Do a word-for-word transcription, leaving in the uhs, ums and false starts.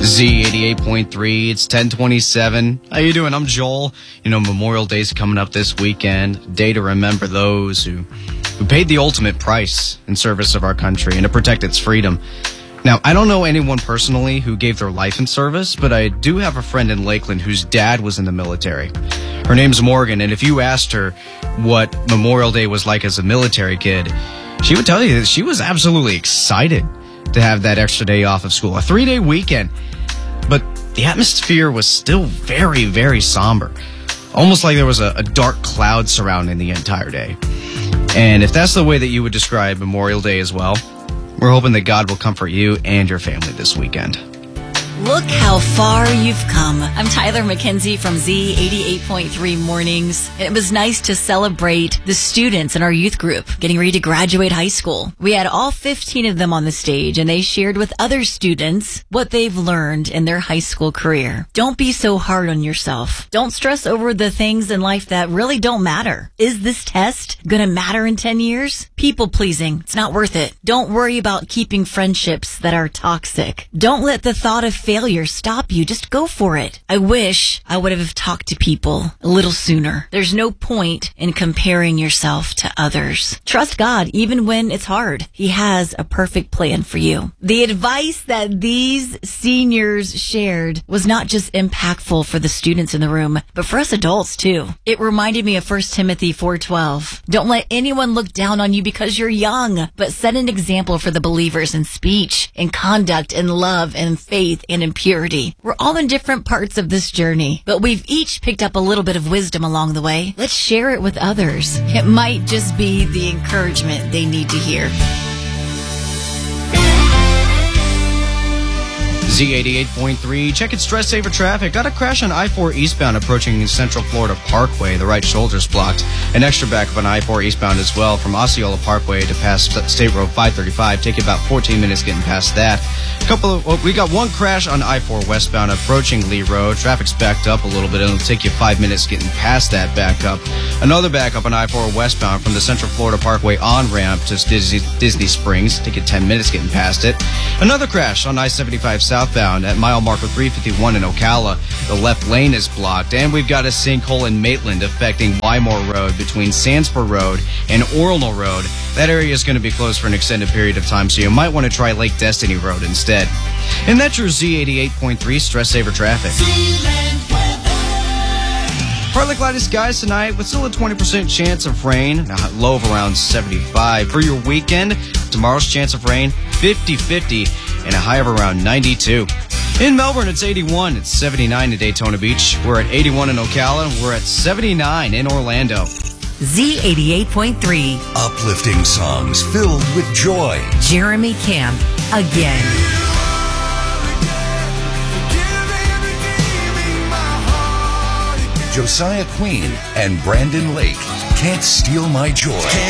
Z eighty-eight point three, it's ten twenty-seven. How you doing? I'm Joel. You know, Memorial Day's coming up this weekend. Day to remember those who, who paid the ultimate price in service of our country and to protect its freedom. Now, I don't know anyone personally who gave their life in service, but I do have a friend in Lakeland whose dad was in the military. Her name's Morgan, and if you asked her what Memorial Day was like as a military kid, she would tell you that she was absolutely excited to have that extra day off of school, a three-day weekend. But the atmosphere was still very, very somber, almost like there was a, a dark cloud surrounding the entire day. And if that's the way that you would describe Memorial Day as well, we're hoping that God will comfort you and your family this weekend. Look how far you've come. I'm Tyler McKenzie from Z eighty-eight point three Mornings. It was nice to celebrate the students in our youth group getting ready to graduate high school. We had all fifteen of them on the stage, and they shared with other students what they've learned in their high school career. Don't be so hard on yourself. Don't stress over the things in life that really don't matter. Is this test gonna matter in ten years? People pleasing, it's not worth it. Don't worry about keeping friendships that are toxic. Don't let the thought of failure stop you. Just go for it. I wish I would have talked to people a little sooner. There's no point in comparing yourself to others. Trust God even when it's hard. He has a perfect plan for you. The advice that these seniors shared was not just impactful for the students in the room, but for us adults too. It reminded me of First Timothy four twelve. Don't let anyone look down on you because you're young, but set an example for the believers in speech, in conduct, in love, in faith, and in purity. We're all in different parts of this journey, but we've each picked up a little bit of wisdom along the way. Let's share it with others. It might just be the encouragement they need to hear. Z eighty-eight point three, checking stress saver traffic. Got a crash on I four eastbound approaching Central Florida Parkway. The right shoulder's blocked. An extra backup on I four eastbound as well from Osceola Parkway to past State Road five thirty-five. Take you about fourteen minutes getting past that. A couple of, well, we got one crash on I four westbound approaching Lee Road. Traffic's backed up a little bit. It'll take you five minutes getting past that backup. Another backup on I four westbound from the Central Florida Parkway on-ramp to Disney, Disney Springs. Take you ten minutes getting past it. Another crash on I seventy-five southbound at mile marker three fifty-one in Ocala. The left lane is blocked, and we've got a sinkhole in Maitland affecting Wymore Road between Sandsper Road and Orono Road. That area is going to be closed for an extended period of time, so you might want to try Lake Destiny Road instead. And that's your Z eighty-eight point three Stress Saver Traffic. Partly cloudy skies tonight with still a twenty percent chance of rain, a low of around seventy-five. For your weekend, tomorrow's chance of rain, fifty fifty, and a high of around ninety-two. In Melbourne, it's eighty-one. It's seventy-nine in Daytona Beach. We're at eighty-one in Ocala. We're at seventy-nine in Orlando. Z eighty-eight point three. Uplifting songs filled with joy. Jeremy Camp, again. Josiah Queen and Brandon Lake, Can't Steal My Joy.